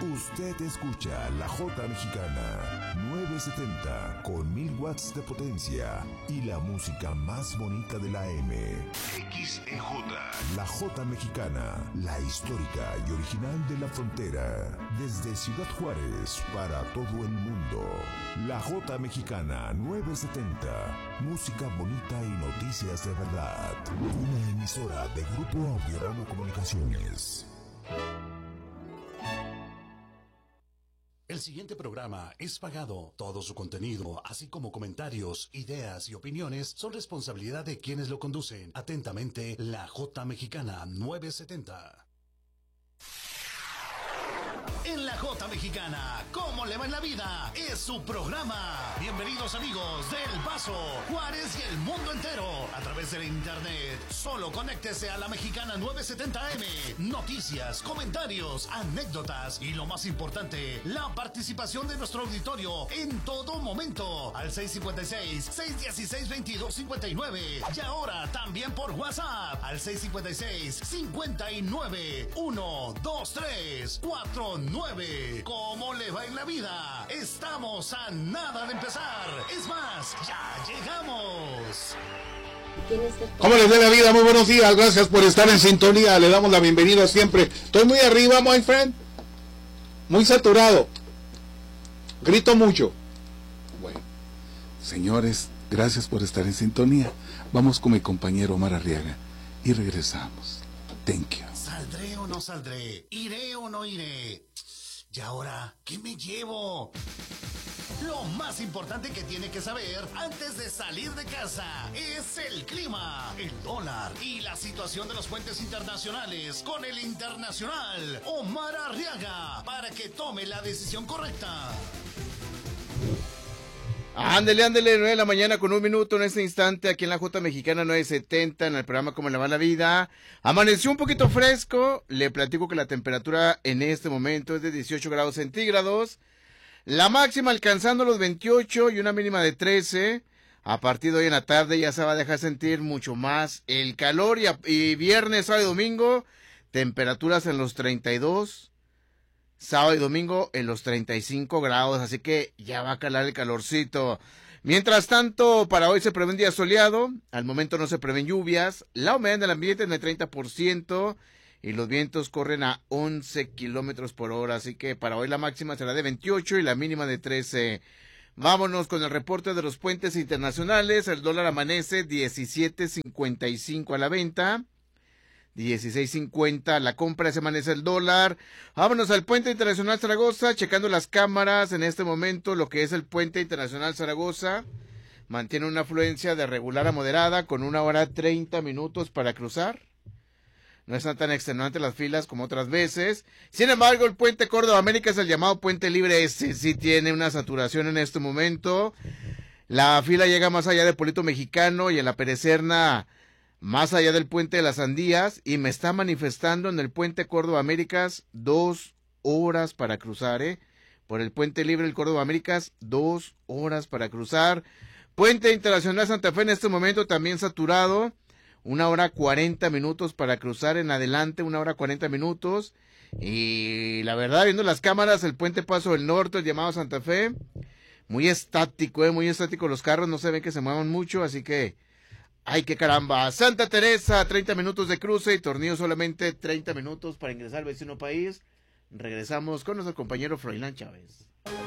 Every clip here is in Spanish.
Usted escucha La Jota Mexicana 970 con 1000 watts de potencia y la música más bonita de la M. XEJ. La Jota Mexicana, la histórica y original de la frontera. Desde Ciudad Juárez para todo el mundo. La Jota Mexicana 970. Música bonita y noticias de verdad. Una emisora de Grupo Audiorama Comunicaciones. El siguiente programa es pagado. Todo su contenido, así como comentarios, ideas y opiniones, son responsabilidad de quienes lo conducen. Atentamente, La Jota Mexicana 970. En La Jota Mexicana, ¿cómo le va en la vida? Es su programa. Bienvenidos amigos del Paso, Juárez y el mundo entero. A través de la internet, solo conéctese a La Mexicana 970M. Noticias, comentarios, anécdotas y lo más importante, la participación de nuestro auditorio en todo momento. Al 656-616-2259. Y ahora también por WhatsApp al 656-59-123-49. ¿Cómo le va en la vida? Estamos a nada de empezar. Es más, ya llegamos. ¿Cómo les va la vida? Muy buenos días, gracias por estar en sintonía. Le damos la bienvenida siempre. Estoy muy arriba, my friend. Muy saturado. Grito mucho. Bueno, señores, gracias por estar en sintonía. Vamos con mi compañero Omar Arriaga y regresamos. Thank you. ¿Saldré o no saldré? ¿Iré o no iré? ¿Y ahora qué me llevo? Lo más importante que tiene que saber antes de salir de casa es el clima, el dólar y la situación de los puentes internacionales con el internacional Omar Arriaga para que tome la decisión correcta. Ándele, 9 de la mañana con 1 minuto en este instante aquí en la Jota Mexicana 970 en el programa Cómo le va la vida. Amaneció un poquito fresco, le platico que la temperatura en este momento es de 18 grados centígrados, la máxima alcanzando los 28 y una mínima de 13. A partir de hoy en la tarde ya se va a dejar sentir mucho más el calor y viernes, sábado y domingo, temperaturas en los 32. Sábado y domingo en los 35 grados, así que ya va a calar el calorcito. Mientras tanto, para hoy se prevé un día soleado, al momento no se prevén lluvias, la humedad del ambiente es del 30% y los vientos corren a 11 kilómetros por hora, así que para hoy la máxima será de 28 y la mínima de 13. Vámonos con el reporte de los puentes internacionales. El dólar amanece 17.55 a la venta. 16.50 la compra, se amanece el dólar. Vámonos al Puente Internacional Zaragoza, checando las cámaras en este momento. Lo que es el Puente Internacional Zaragoza mantiene una afluencia de regular a moderada con 1 hora 30 minutos para cruzar. No están tan extenuantes las filas como otras veces. Sin embargo, el Puente Córdoba América es el llamado Puente Libre. Ese sí tiene una saturación en este momento. La fila llega más allá de Polito Mexicano y en la Perecerna, más allá del Puente de las Sandías, y me está manifestando en el Puente Córdoba Américas 2 horas para cruzar, por el Puente Libre del Córdoba Américas 2 horas para cruzar. Puente Internacional Santa Fe en este momento también saturado, 1 hora 40 minutos para cruzar en adelante, 1 hora 40 minutos, y la verdad, viendo las cámaras, el Puente Paso del Norte, el llamado Santa Fe, muy estático, muy estático los carros, no se ven que se muevan mucho, así que ¡ay, qué caramba! Santa Teresa, 30 minutos de cruce y Tornillo solamente 30 minutos para ingresar al vecino país. Regresamos con nuestro compañero Froilán Chávez.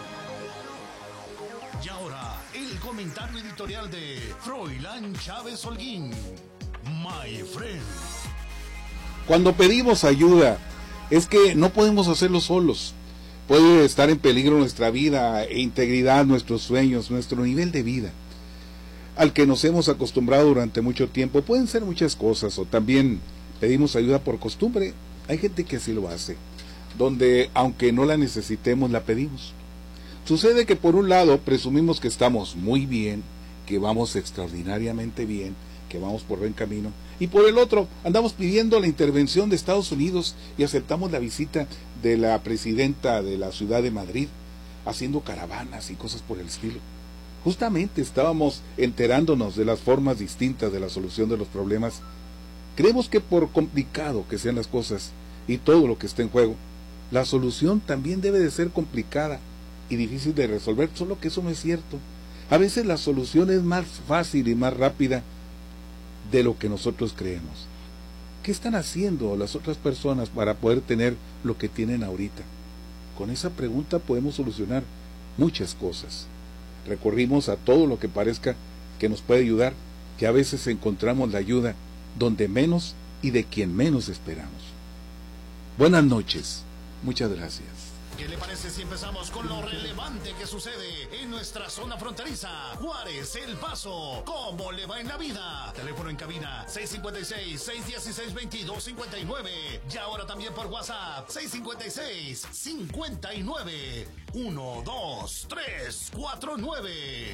Y ahora, el comentario editorial de Froilán Chávez Holguín. My friend. Cuando pedimos ayuda, es que no podemos hacerlo solos. Puede estar en peligro nuestra vida e integridad, nuestros sueños, nuestro nivel de vida al que nos hemos acostumbrado durante mucho tiempo. Pueden ser muchas cosas, o también pedimos ayuda por costumbre. Hay gente que así lo hace, donde aunque no la necesitemos, la pedimos. Sucede que por un lado presumimos que estamos muy bien, que vamos extraordinariamente bien, que vamos por buen camino, y por el otro andamos pidiendo la intervención de Estados Unidos y aceptamos la visita de la presidenta de la ciudad de Madrid, haciendo caravanas y cosas por el estilo. Justamente estábamos enterándonos de las formas distintas de la solución de los problemas. Creemos que por complicado que sean las cosas y todo lo que está en juego, la solución también debe de ser complicada y difícil de resolver, solo que eso no es cierto. A veces la solución es más fácil y más rápida de lo que nosotros creemos. ¿Qué están haciendo las otras personas para poder tener lo que tienen ahorita? Con esa pregunta podemos solucionar muchas cosas. Recorrimos a todo lo que parezca que nos puede ayudar, que a veces encontramos la ayuda donde menos y de quien menos esperamos. Buenas noches. Muchas gracias. ¿Qué le parece si empezamos con lo relevante que sucede en nuestra zona fronteriza? Juárez, El Paso, ¿cómo le va en la vida? Teléfono en cabina 656-616-2259 y ahora también por WhatsApp 656-59-12349.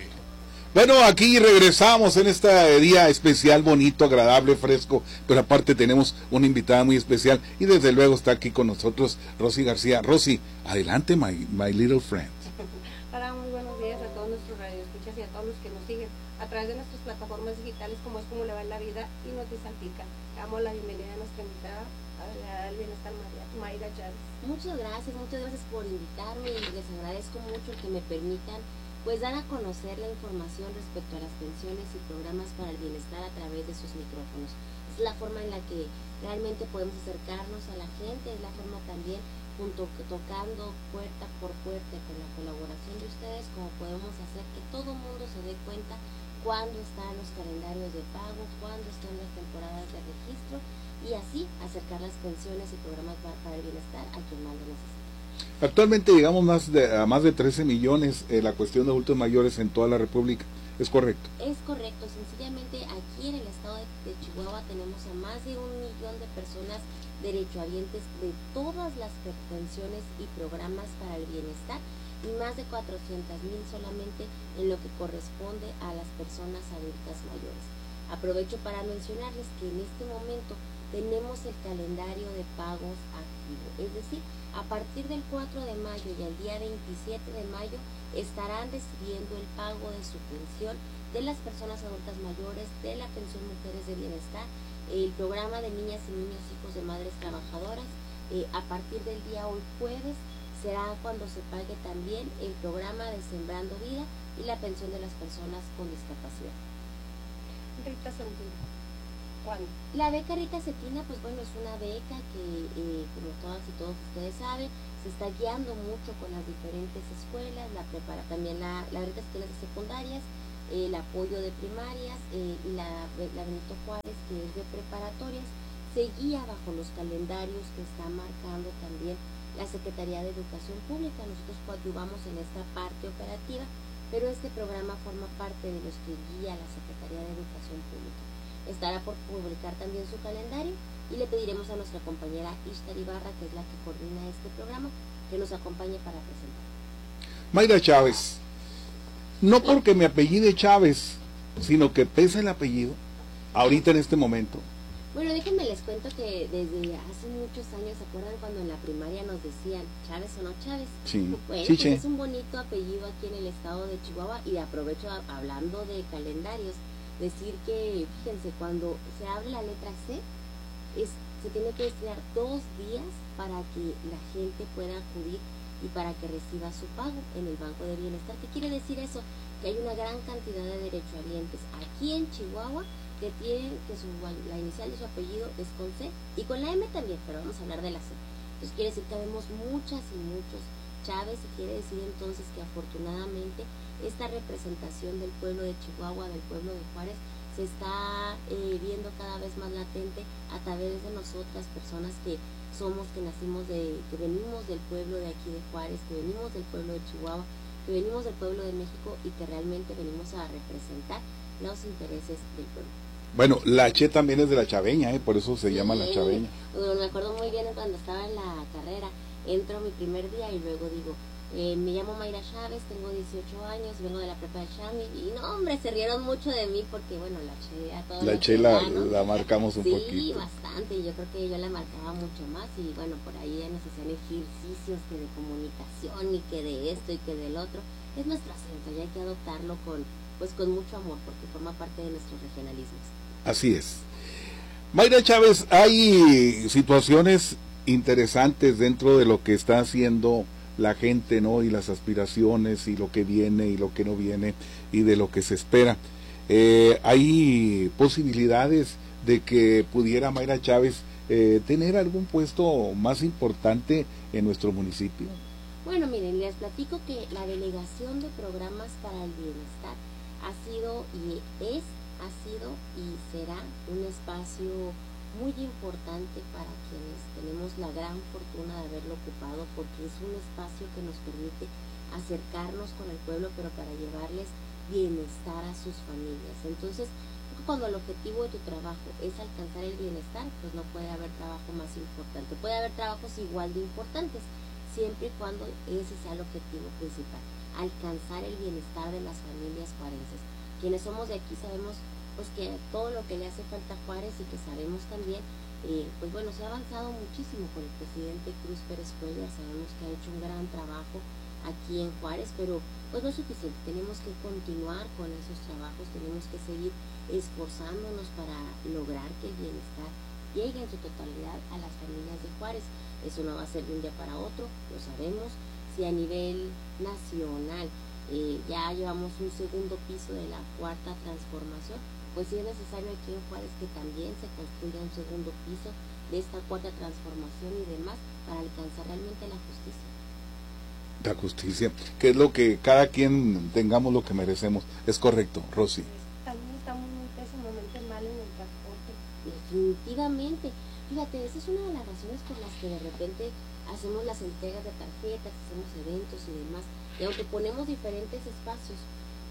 Bueno, aquí regresamos en este día especial, bonito, agradable, fresco, pero aparte tenemos una invitada muy especial y desde luego está aquí con nosotros Rosy García. Rosy, adelante, my little friend. Hola, muy buenos días a todos nuestros radioescuchas y a todos los que nos siguen a través de nuestras plataformas digitales como es Como Le Va en la Vida y Notizantica. Damos la bienvenida a nuestra invitada, al bienestar Mayra Chávez. Muchas gracias por invitarme y les agradezco mucho que me permitan pues dar a conocer la información respecto a las pensiones y programas para el bienestar a través de sus micrófonos. Es la forma en la que realmente podemos acercarnos a la gente, es la forma también tocando puerta por puerta con la colaboración de ustedes, como podemos hacer que todo el mundo se dé cuenta cuándo están los calendarios de pago, cuándo están las temporadas de registro y así acercar las pensiones y programas para el bienestar a quien más lo necesita. Actualmente llegamos a más de 13 millones la cuestión de adultos mayores en toda la República. ¿Es correcto? Es correcto. Sencillamente aquí en el estado de Chihuahua tenemos a más de 1 millón de personas derechohabientes de todas las pensiones y programas para el bienestar y más de 400,000 solamente en lo que corresponde a las personas adultas mayores. Aprovecho para mencionarles que en este momento tenemos el calendario de pagos activo, es decir, a partir del 4 de mayo y el día 27 de mayo estarán recibiendo el pago de su pensión de las personas adultas mayores, de la pensión Mujeres de Bienestar, el programa de niñas y niños hijos de madres trabajadoras. A partir del día hoy jueves será cuando se pague también el programa de Sembrando Vida y la pensión de las personas con discapacidad. Rita Santina, ¿cuándo? La beca Rita Cetina, pues bueno, es una beca que, como todas y todos ustedes saben, se está guiando mucho con las diferentes escuelas, también la Rita Cetina de secundarias, el apoyo de primarias y la Benito Juárez, que es de preparatorias, se guía bajo los calendarios que está marcando también la Secretaría de Educación Pública. Nosotros coadyuvamos en esta parte operativa, pero este programa forma parte de los que guía la Secretaría de Educación Pública. Estará por publicar también su calendario y le pediremos a nuestra compañera Ishtar Ibarra, que es la que coordina este programa, que nos acompañe para presentar. Mayra Chávez, no porque me apellide Chávez, sino que pesa el apellido, ahorita en este momento. Bueno, déjenme les cuento que desde hace muchos años, ¿se acuerdan cuando en la primaria nos decían Chávez o no Chávez? Sí. Bueno, sí, pues sí. es un bonito apellido aquí en el estado de Chihuahua y aprovecho hablando de calendarios, decir que, fíjense, cuando se abre la letra C, se tiene que destinar 2 días para que la gente pueda acudir y para que reciba su pago en el Banco de Bienestar. ¿Qué quiere decir eso? Que hay una gran cantidad de derechohabientes aquí en Chihuahua que tienen que la inicial de su apellido es con C y con la M también, pero vamos a hablar de la C. Entonces quiere decir que vemos muchas y muchos Chávez y quiere decir entonces que afortunadamente esta representación del pueblo de Chihuahua, del pueblo de Juárez, se está viendo cada vez más latente a través de nosotras, personas que somos, que nacimos que venimos del pueblo de aquí de Juárez, que venimos del pueblo de Chihuahua, que venimos del pueblo de México y que realmente venimos a representar los intereses del pueblo. Bueno, la Che también es de la Chaveña, por eso se llama la Chaveña. Bueno, me acuerdo muy bien cuando estaba en la carrera, entro mi primer día y luego digo, me llamo Mayra Chávez, tengo 18 años, vengo de la prepa de Chami y no, hombre, se rieron mucho de mí porque, bueno, la Che a todos la Che la marcamos un poquito. Sí, bastante, yo creo que yo la marcaba mucho más y bueno, por ahí ya nos hacían ejercicios que de comunicación y que de esto y que del otro. Es nuestro acento y hay que adoptarlo con mucho amor porque forma parte de nuestros regionalismos. Así es. Mayra Chávez, hay situaciones interesantes dentro de lo que está haciendo la gente, ¿no? Y las aspiraciones y lo que viene y lo que no viene y de lo que se espera. Hay posibilidades de que pudiera Mayra Chávez tener algún puesto más importante en nuestro municipio. Bueno, miren, les platico que la Delegación de Programas para el Bienestar ha sido y será un espacio muy importante para quienes tenemos la gran fortuna de haberlo ocupado, porque es un espacio que nos permite acercarnos con el pueblo, pero para llevarles bienestar a sus familias. Entonces, cuando el objetivo de tu trabajo es alcanzar el bienestar, pues no puede haber trabajo más importante. Puede haber trabajos igual de importantes, siempre y cuando ese sea el objetivo principal, alcanzar el bienestar de las familias juarenses. Quienes somos de aquí sabemos pues que todo lo que le hace falta a Juárez, y que sabemos también, pues bueno, se ha avanzado muchísimo con el presidente Cruz Pérez Cuellar. Sabemos que ha hecho un gran trabajo aquí en Juárez, pero pues no es suficiente, tenemos que continuar con esos trabajos, tenemos que seguir esforzándonos para lograr que el bienestar llegue en su totalidad a las familias de Juárez. Eso no va a ser de un día para otro, lo sabemos. Si a nivel nacional ya llevamos un segundo piso de la cuarta transformación, pues sí es necesario aquí en Juárez que también se construya un segundo piso de esta cuarta transformación y demás, para alcanzar realmente la justicia. La justicia, que es lo que cada quien tengamos lo que merecemos. Es correcto, Rosy. También estamos muy pésimamente mal en el transporte. Definitivamente. Fíjate, esa es una de las razones por las que de repente hacemos las entregas de tarjetas, hacemos eventos y demás, y aunque ponemos diferentes espacios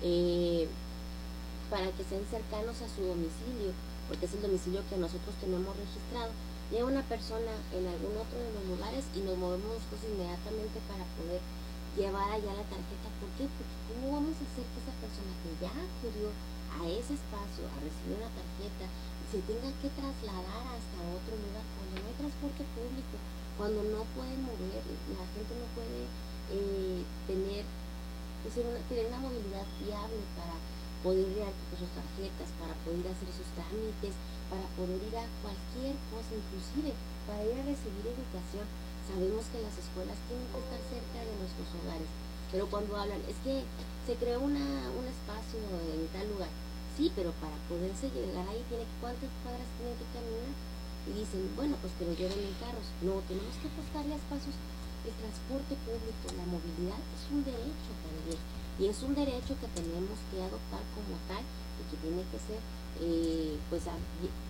para que sean cercanos a su domicilio, porque es el domicilio que nosotros tenemos registrado, llega una persona en algún otro de los lugares y nos movemos nosotros inmediatamente para poder llevar allá la tarjeta. ¿Por qué? Porque ¿cómo vamos a hacer que esa persona que ya acudió a ese espacio a recibir una tarjeta se tenga que trasladar hasta otro lugar cuando no hay transporte público, cuando no pueden mover, la gente no puede tener una movilidad viable para poder ir a sus tarjetas, para poder hacer sus trámites, para poder ir a cualquier cosa, inclusive para ir a recibir educación? Sabemos que las escuelas tienen que estar cerca de nuestros hogares, pero cuando hablan, es que se creó un espacio en tal lugar. Sí, pero para poderse llegar ahí, ¿cuántas cuadras tienen que caminar? Y dicen, bueno, pues que lo lleven en carros. No, tenemos que apostarle a espacios. El transporte público, la movilidad es un derecho también, y es un derecho que tenemos que adoptar como tal, y que tiene que ser